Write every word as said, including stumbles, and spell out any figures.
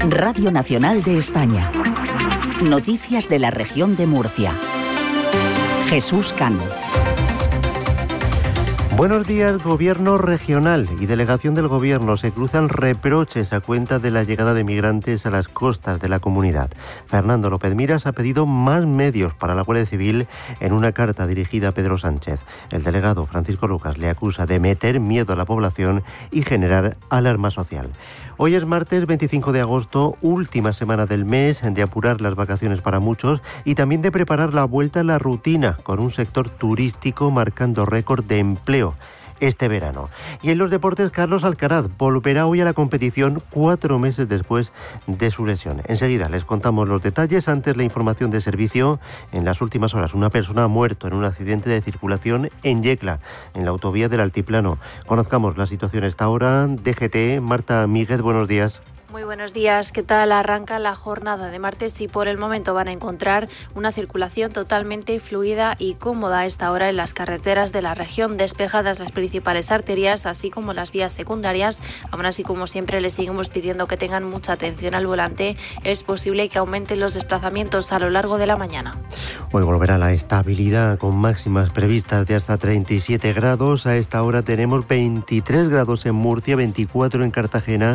Radio Nacional de España. Noticias de la región de Murcia. Jesús Cano. Buenos días. Gobierno regional y delegación del Gobierno se cruzan reproches a cuenta de la llegada de migrantes a las costas de la comunidad. Fernando López Miras ha pedido más medios para la Guardia Civil en una carta dirigida a Pedro Sánchez. El delegado Francisco Lucas le acusa de meter miedo a la población y generar alarma social. Hoy es martes veinticinco de agosto, última semana del mes, de apurar las vacaciones para muchos y también de preparar la vuelta a la rutina con un sector turístico marcando récord de empleo este verano. Y en los deportes, Carlos Alcaraz volverá hoy a la competición cuatro meses después de su lesión. Enseguida les contamos los detalles. Antes, la información de servicio. En las últimas horas, una persona ha muerto en un accidente de circulación en Yecla, en la autovía del Altiplano. Conozcamos la situación a esta hora. D G T, Marta Míguez, buenos días. Muy buenos días. ¿Qué tal? Arranca la jornada de martes y por el momento van a encontrar una circulación totalmente fluida y cómoda a esta hora en las carreteras de la región, despejadas las principales arterias, así como las vías secundarias. Aún así, como siempre, les seguimos pidiendo que tengan mucha atención al volante. Es posible que aumenten los desplazamientos a lo largo de la mañana. Hoy volverá la estabilidad con máximas previstas de hasta treinta y siete grados. A esta hora tenemos veintitrés grados en Murcia, veinticuatro en Cartagena